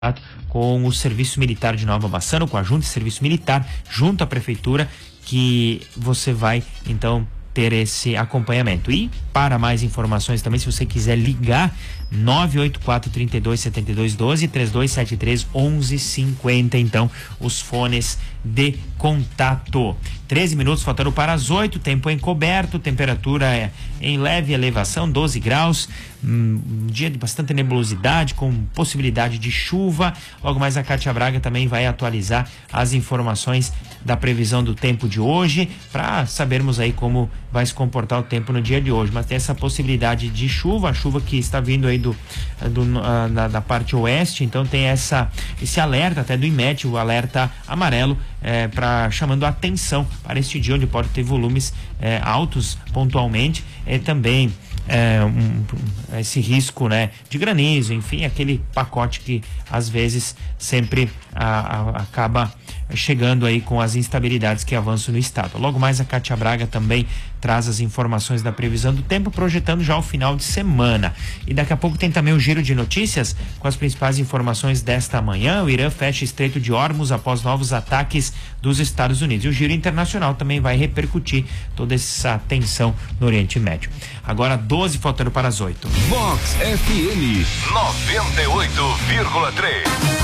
com o Serviço Militar de Nova Bassano, com a Junta de Serviço Militar, junto à Prefeitura, que você vai, então, ter esse acompanhamento. E para mais informações também, se você quiser ligar, 984-32-7212 e 3273-1150, então, os fones de contato. 13 minutos faltando para as 8, tempo encoberto, temperatura em leve elevação, 12 graus, dia de bastante nebulosidade, com possibilidade de chuva. Logo mais a Kátia Braga também vai atualizar as informações da previsão do tempo de hoje, para sabermos aí como vai se comportar o tempo no dia de hoje. Mas tem essa possibilidade de chuva, a chuva que está vindo aí da parte oeste, então tem esse alerta até do IMET, o alerta amarelo, chamando a atenção para este dia, onde pode ter volumes altos pontualmente, também esse risco, né, de granizo, enfim, aquele pacote que às vezes sempre acaba chegando aí com as instabilidades que avançam no estado. Logo mais a Kátia Braga também traz as informações da previsão do tempo, projetando já o final de semana. E daqui a pouco tem também o giro de notícias com as principais informações desta manhã. O Irã fecha Estreito de Hormuz após novos ataques dos Estados Unidos. E o giro internacional também vai repercutir toda essa tensão no Oriente Médio. Agora 12 faltando para as 8. Vox FM 98,3.